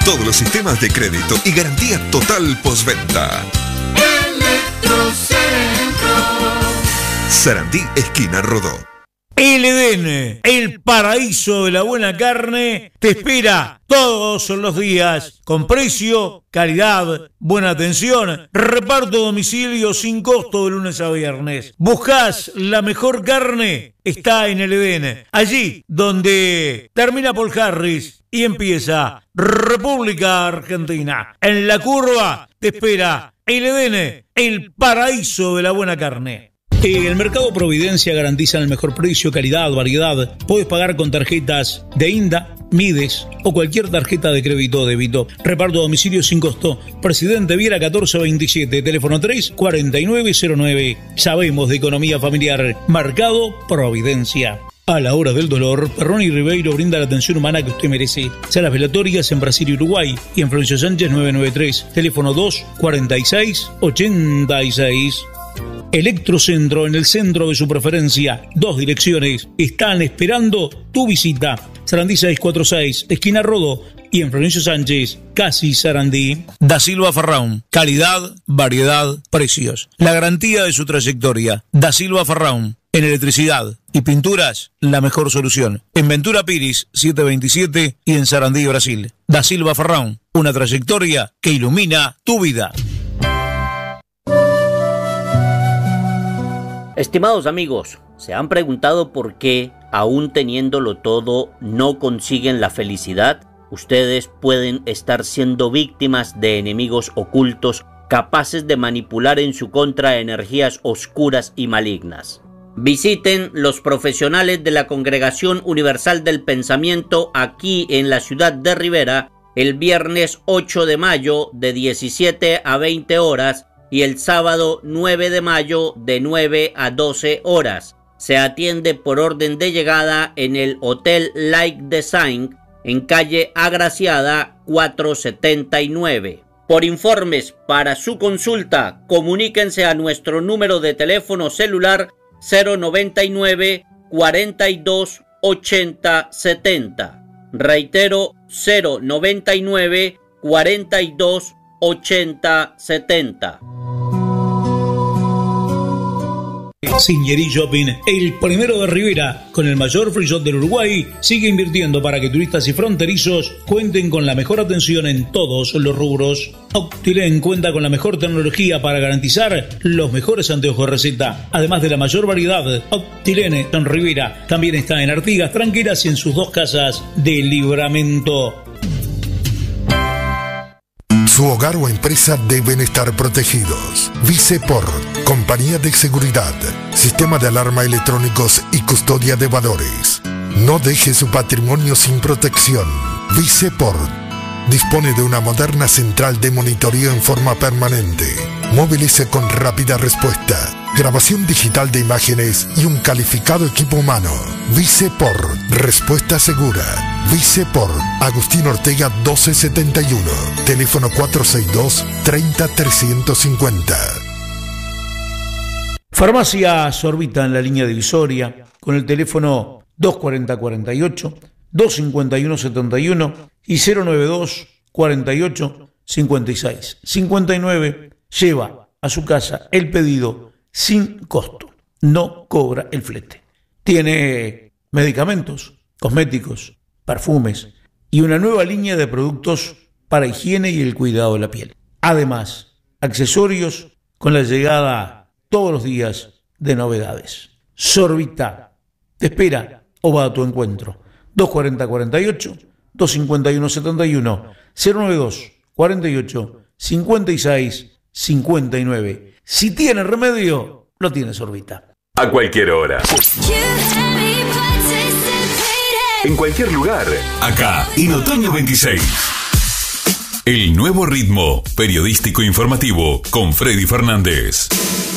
todos los sistemas de crédito y garantía total postventa. Sarandí, esquina Rodó. El Edén, el paraíso de la buena carne, te espera todos los días con precio, calidad, buena atención, reparto a domicilio sin costo de lunes a viernes. ¿Buscás la mejor carne? Está en el Edén, allí donde termina Paul Harris y empieza República Argentina. En la curva te espera el Edén, el paraíso de la buena carne. El Mercado Providencia garantiza el mejor precio, calidad, variedad. Puedes pagar con tarjetas de INDA, Mides o cualquier tarjeta de crédito o débito. Reparto a domicilio sin costo. Presidente Viera 1427, teléfono 34909. Sabemos de economía familiar. Mercado Providencia. A la hora del dolor, Perroni Ribeiro brinda la atención humana que usted merece. Salas velatorias en Brasil y Uruguay y en Florencio Sánchez 993, teléfono 24686. Electrocentro, en el centro de su preferencia. 2 direcciones están esperando tu visita. Sarandí 646, esquina Rodó, y en Florencio Sánchez, casi Sarandí. Da Silva Farraun, calidad, variedad, precios. La garantía de su trayectoria. Da Silva Farraun, en electricidad y pinturas, la mejor solución. En Ventura Piris 727 y en Sarandí, Brasil. Da Silva Farraun, una trayectoria que ilumina tu vida. Estimados amigos, ¿se han preguntado por qué, aún teniéndolo todo, no consiguen la felicidad? Ustedes pueden estar siendo víctimas de enemigos ocultos capaces de manipular en su contra energías oscuras y malignas. Visiten los profesionales de la Congregación Universal del Pensamiento aquí en la ciudad de Rivera el viernes 8 de mayo de 17 a 20 horas y el sábado 9 de mayo de 9 a 12 horas. Se atiende por orden de llegada en el Hotel Lake Design en calle Agraciada 479. Por informes para su consulta, comuníquense a nuestro número de teléfono celular 099 42 80 70. Reitero, 099 42 80 70. Signery Shopping, el primero de Rivera, con el mayor free shop del Uruguay, sigue invirtiendo para que turistas y fronterizos cuenten con la mejor atención en todos los rubros. Optilen cuenta con la mejor tecnología para garantizar los mejores anteojos receta, además de la mayor variedad. Optilen en Rivera también está en Artigas, Tranqueras y en sus 2 casas de Libramento. Su hogar o empresa deben estar protegidos. Viceport, compañía de seguridad, sistema de alarma electrónicos y custodia de valores. No deje su patrimonio sin protección. Viceport dispone de una moderna central de monitoreo en forma permanente. Móviles con rápida respuesta, grabación digital de imágenes y un calificado equipo humano. Viceport, respuesta segura. Viceport, Agustín Ortega 1271, teléfono 462-30-350. Farmacia Sorbita en la línea divisoria, con el teléfono 240-48, 251-71 y 092-48-56. 59 a su casa el pedido sin costo, no cobra el flete. Tiene medicamentos, cosméticos, perfumes y una nueva línea de productos para higiene y el cuidado de la piel. Además, accesorios con la llegada todos los días de novedades. Sorbita te espera o va a tu encuentro. 240-48, 251-71, 092-48-56-59. Si tiene remedio, lo tiene Sorbita. A cualquier hora. En cualquier lugar. Acá, en Otoño 26. El nuevo ritmo periodístico informativo con Freddy Fernández.